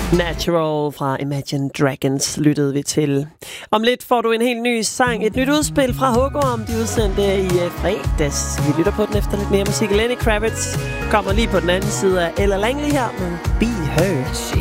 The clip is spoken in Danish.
Natural fra Imagine Dragons lyttede vi til. Om lidt får du en helt ny sang, et nyt udspil fra Hugo, de udsendte i fredags. Vi lytter på den efter lidt mere musik. Lenny Kravitz kommer lige på den anden side af Ella Langley her med Be Heard.